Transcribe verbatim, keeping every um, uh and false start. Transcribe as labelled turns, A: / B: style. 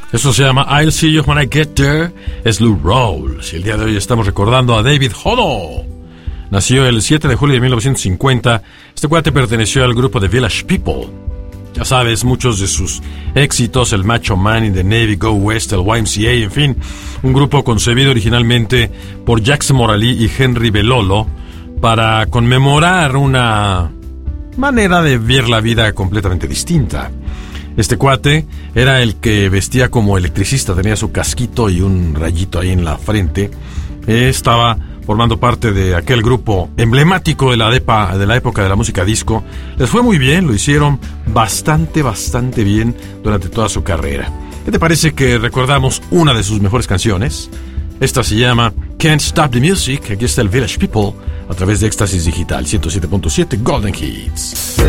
A: Esto se llama I'll See You When I Get There. Es Lou Rawls. Y el día de hoy estamos recordando a David Hodo. Nació el siete de julio de mil novecientos cincuenta. Este cuate perteneció al grupo The Village People. Ya sabes, muchos de sus éxitos, el Macho Man in the Navy, Go West, el Y M C A, en fin, un grupo concebido originalmente por Jackson Morali y Henry Belolo para conmemorar una manera de ver la vida completamente distinta. Este cuate era el que vestía como electricista, tenía su casquito y un rayito ahí en la frente. Estaba formando parte de aquel grupo emblemático de la, depa, de la época de la música disco. Les fue muy bien, lo hicieron bastante, bastante bien durante toda su carrera. ¿Qué te parece que recordamos una de sus mejores canciones? Esta se llama Can't Stop the Music. Aquí está el Village People a través de Éxtasis Digital ciento siete punto siete Golden Hits.